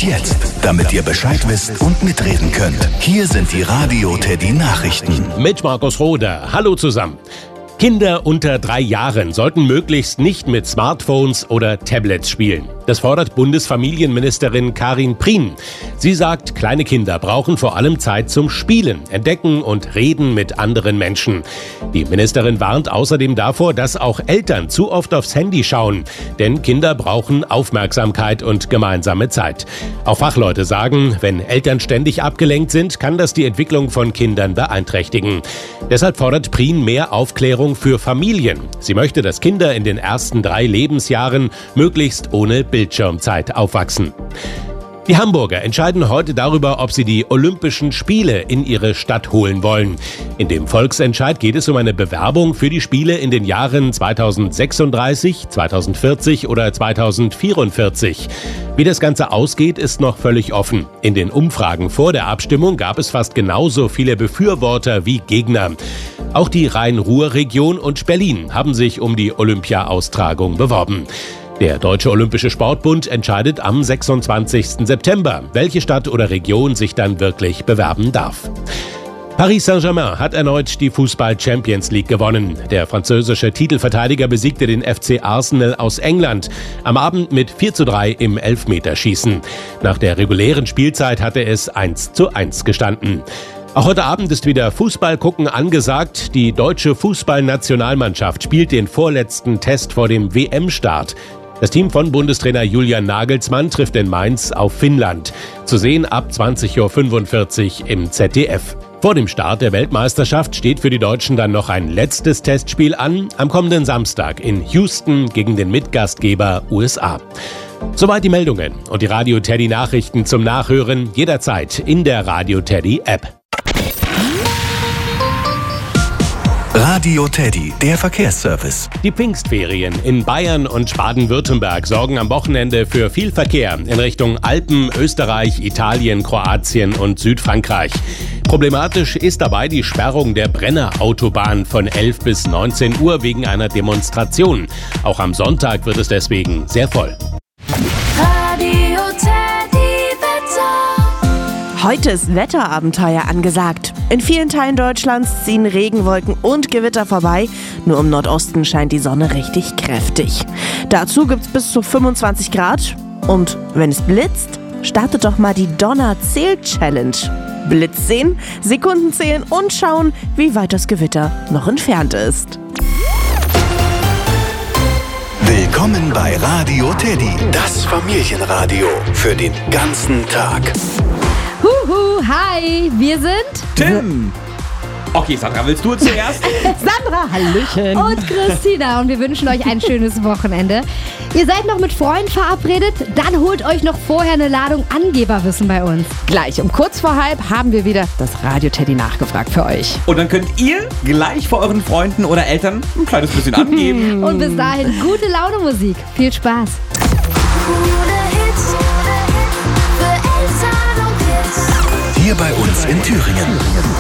Und jetzt, damit ihr Bescheid wisst und mitreden könnt, hier sind die Radio Teddy Nachrichten. Mit Markus Roder. Hallo zusammen. Kinder unter 3 Jahren sollten möglichst nicht mit Smartphones oder Tablets spielen. Das fordert Bundesfamilienministerin Karin Prien. Sie sagt, kleine Kinder brauchen vor allem Zeit zum Spielen, Entdecken und Reden mit anderen Menschen. Die Ministerin warnt außerdem davor, dass auch Eltern zu oft aufs Handy schauen. Denn Kinder brauchen Aufmerksamkeit und gemeinsame Zeit. Auch Fachleute sagen, wenn Eltern ständig abgelenkt sind, kann das die Entwicklung von Kindern beeinträchtigen. Deshalb fordert Prien mehr Aufklärung für Familien. Sie möchte, dass Kinder in den ersten 3 Lebensjahren möglichst ohne Bildschirmzeit aufwachsen. Die Hamburger entscheiden heute darüber, ob sie die Olympischen Spiele in ihre Stadt holen wollen. In dem Volksentscheid geht es um eine Bewerbung für die Spiele in den Jahren 2036, 2040 oder 2044. Wie das Ganze ausgeht, ist noch völlig offen. In den Umfragen vor der Abstimmung gab es fast genauso viele Befürworter wie Gegner. Auch die Rhein-Ruhr-Region und Berlin haben sich um die Olympia-Austragung beworben. Der Deutsche Olympische Sportbund entscheidet am 26. September, welche Stadt oder Region sich dann wirklich bewerben darf. Paris Saint-Germain hat erneut die Fußball-Champions League gewonnen. Der französische Titelverteidiger besiegte den FC Arsenal aus England am Abend mit 4:3 im Elfmeterschießen. Nach der regulären Spielzeit hatte es 1:1 gestanden. Auch heute Abend ist wieder Fußballgucken angesagt. Die deutsche Fußballnationalmannschaft spielt den vorletzten Test vor dem WM-Start. Das Team von Bundestrainer Julian Nagelsmann trifft in Mainz auf Finnland. Zu sehen ab 20:45 Uhr im ZDF. Vor dem Start der Weltmeisterschaft steht für die Deutschen dann noch ein letztes Testspiel an, am kommenden Samstag in Houston gegen den Mitgastgeber USA. Soweit die Meldungen und die Radio Teddy Nachrichten zum Nachhören jederzeit in der Radio Teddy App. Radio Teddy, der Verkehrsservice. Die Pfingstferien in Bayern und Baden-Württemberg sorgen am Wochenende für viel Verkehr in Richtung Alpen, Österreich, Italien, Kroatien und Südfrankreich. Problematisch ist dabei die Sperrung der Brenner-Autobahn von 11 bis 19 Uhr wegen einer Demonstration. Auch am Sonntag wird es deswegen sehr voll. Radio Teddy Wetter. Heute ist Wetterabenteuer angesagt. In vielen Teilen Deutschlands ziehen Regenwolken und Gewitter vorbei. Nur im Nordosten scheint die Sonne richtig kräftig. Dazu gibt's bis zu 25 Grad. Und wenn es blitzt, startet doch mal die Donner-Zähl-Challenge. Blitz sehen, Sekunden zählen und schauen, wie weit das Gewitter noch entfernt ist. Willkommen bei Radio Teddy, das Familienradio für den ganzen Tag. Huhu, hi, wir sind Tim. Okay, Sandra, willst du zuerst? Sandra, hallöchen. Und Christina, und wir wünschen euch ein schönes Wochenende. Ihr seid noch mit Freunden verabredet? Dann holt euch noch vorher eine Ladung Angeberwissen bei uns. Gleich um kurz vor 4:30 haben wir wieder das Radio Teddy nachgefragt für euch. Und dann könnt ihr gleich vor euren Freunden oder Eltern ein kleines bisschen angeben. Und bis dahin gute Laune Musik. Viel Spaß. Hier bei uns in Thüringen.